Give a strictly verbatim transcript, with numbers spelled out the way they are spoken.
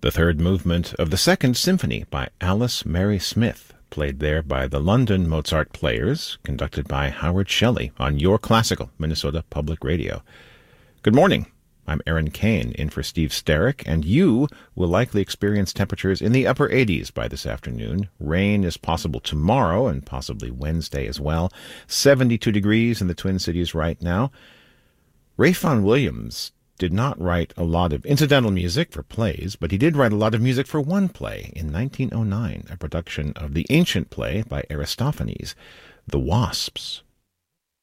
the third movement of the Second Symphony by Alice Mary Smith, played there by the London Mozart Players, conducted by Howard Shelley on Your Classical, Minnesota Public Radio. Good morning. I'm Aaron Kane, in for Steve Sterrick, and you will likely experience temperatures in the upper eighties by this afternoon. Rain is possible tomorrow and possibly Wednesday as well. seventy-two degrees in the Twin Cities right now. Ralph Vaughan Williams did not write a lot of incidental music for plays, but he did write a lot of music for one play in nineteen oh nine, a production of the ancient play by Aristophanes, The Wasps.